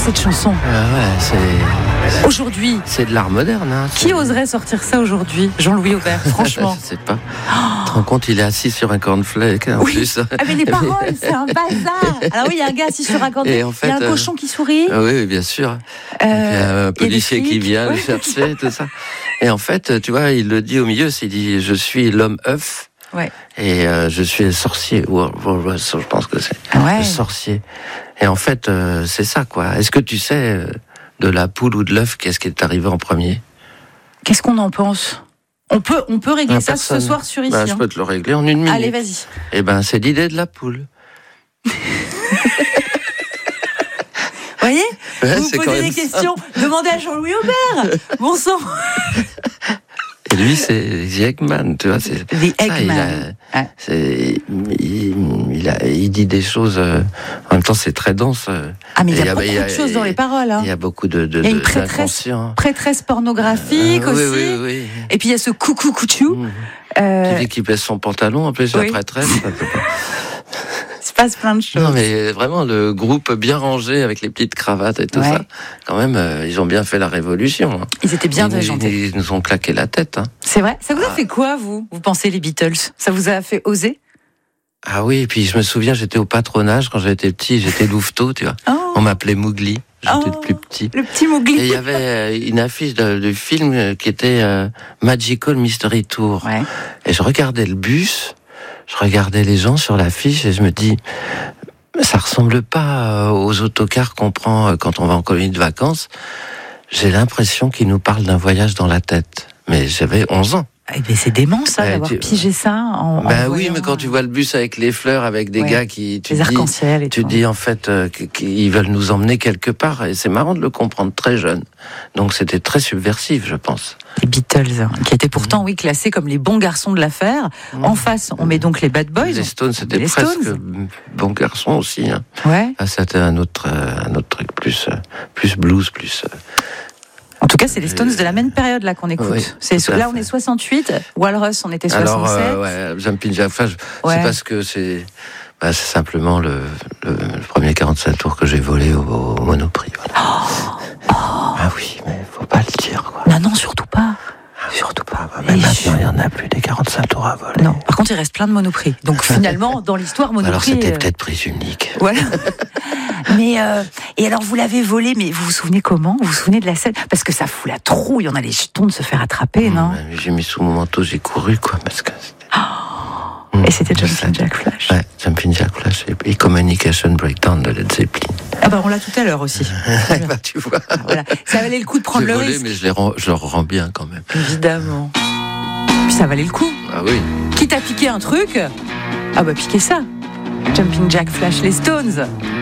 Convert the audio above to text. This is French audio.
cette chanson. C'est... Aujourd'hui. C'est de l'art moderne. Hein. Qui oserait sortir ça aujourd'hui, Jean-Louis Aubert, franchement? Je sais pas. Tu te rends compte, il est assis sur un cornflake en plus. Ah mais les paroles, c'est un bazar. Alors oui, il y a un gars assis sur un cornflake, en fait, il y a un cochon qui sourit. Oui, bien sûr. Et puis, il y a un policier qui vient le chercher, tout ça. Et en fait, tu vois, il le dit au milieu, il dit « Je suis l'homme œuf ». Ouais. Et je suis le sorcier. Je pense que c'est le sorcier. Et en fait, c'est ça, quoi. Est-ce que tu sais de la poule ou de l'œuf, qu'est-ce qui est arrivé en premier? Qu'est-ce qu'on en pense? On peut régler ça ce soir sur ici. Je peux te le régler en 1 minute. Allez, vas-y. Eh ben, c'est l'idée de la poule. Vous voyez? Vous posez des questions. Demandez à Jean-Louis Aubert. Bon sang. Et lui, c'est The Eggman, tu vois. C'est The Eggman. Il dit des choses. En même temps, c'est très dense. Ah, mais il y a beaucoup de choses dans les paroles. Hein. Il y a beaucoup de il y a une prêtresse pornographique aussi. Oui. Et puis il y a ce coucou couchou. Qui dit qu'il baisse son pantalon, en plus, la prêtresse. Il se passe plein de choses. Non, mais vraiment, le groupe bien rangé avec les petites cravates et tout ça, quand même, ils ont bien fait la révolution. Hein. Ils étaient bien déjantés. Ils nous ont claqué la tête. Hein. C'est vrai. Ça vous a fait quoi, vous pensez, les Beatles? Ça vous a fait oser? Ah oui, et puis je me souviens, j'étais au patronage quand j'étais petit, j'étais louveteau, tu vois. Oh. On m'appelait Mowgli, j'étais le plus petit. Le petit Mowgli. Et il y avait une affiche du film qui était Magical Mystery Tour. Ouais. Et je regardais le bus. Je regardais les gens sur l'affiche et je me dis, ça ressemble pas aux autocars qu'on prend quand on va en colonie de vacances. J'ai l'impression qu'ils nous parlent d'un voyage dans la tête. Mais j'avais 11 ans. Eh ben c'est dément ça, d'avoir pigé ça en voyant... Oui, mais quand tu vois le bus avec les fleurs, avec des gars qui... Les arcs-en-ciel et tout. Tu dis en fait qu'ils veulent nous emmener quelque part. Et c'est marrant de le comprendre très jeune. Donc c'était très subversif, je pense. Les Beatles, qui étaient pourtant, classés comme les bons garçons de l'affaire. En face, on met donc les Bad Boys. Les Stones, c'était presque bons garçons aussi. Hein. Ouais. Ah, c'était un autre truc, plus blues, plus... En tout cas, c'est les Stones de la même période là qu'on écoute. Là, on est 68. Walrus, on était 67. Alors, Jumping Jack Flash, c'est parce que c'est simplement le premier 45 tours que j'ai volé au Monoprix. Voilà. Ah oui, mais faut pas le dire, quoi. Non, surtout pas. Surtout pas. Mais maintenant, il n'y en a plus des 45 tours à voler. Non. Par contre, il reste plein de Monoprix. Donc finalement, dans l'histoire, Monoprix... Alors c'était peut-être prise unique. Voilà. Mais et alors, vous l'avez volé, mais vous vous souvenez comment? Vous vous souvenez de la scène? Parce que ça fout la trouille, on a les jetons de se faire attraper, non? J'ai mis sous mon manteau, j'ai couru, quoi, parce que... Et c'était Jumping Jack Flash. Ouais, Jumping Jack Flash et Communication Breakdown de Led Zeppelin. Ah on l'a tout à l'heure aussi. Tu vois. Voilà. Ça valait le coup de prendre le risque. Mais je leur rends bien quand même. Évidemment. Puis ça valait le coup. Ah oui. Quitte à piquer un truc, piquez ça. Jumping Jack Flash, les Stones.